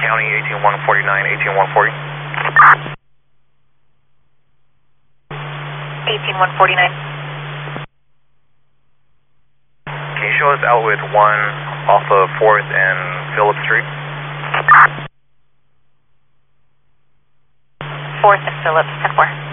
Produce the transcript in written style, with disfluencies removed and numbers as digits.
County, 18149, 18140. 18149. Can you show us out with 1 off of 4th and Phillips Street? 4th and Phillips, 10-4.